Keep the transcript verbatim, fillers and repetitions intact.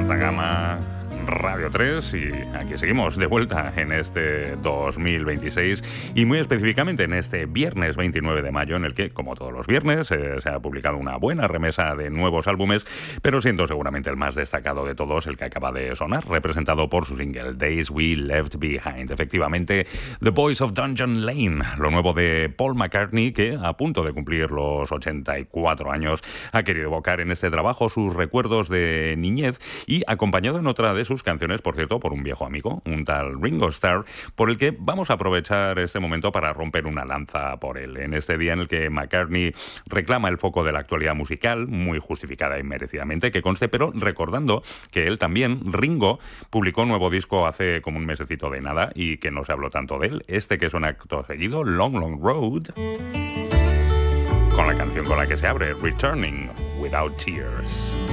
alta gama, Radio tres, y aquí seguimos de vuelta en este dos mil veintiséis y muy específicamente en este viernes veintinueve de mayo, en el que, como todos los viernes, eh, se ha publicado una buena remesa de nuevos álbumes, pero siendo seguramente el más destacado de todos el que acaba de sonar, representado por su single Days We Left Behind. Efectivamente, The Boys of Dungeon Lane, lo nuevo de Paul McCartney, que a punto de cumplir los ochenta y cuatro años ha querido evocar en este trabajo sus recuerdos de niñez y acompañado en otra de sus canciones, por cierto, por un viejo amigo, un tal Ringo Starr, por el que vamos a aprovechar este momento para romper una lanza por él. En este día en el que McCartney reclama el foco de la actualidad musical, muy justificada y merecidamente, que conste, pero recordando que él también, Ringo, publicó un nuevo disco hace como un mesecito de nada y que no se habló tanto de él, este que suena acto seguido, Long Long Road, con la canción con la que se abre, Returning Without Tears.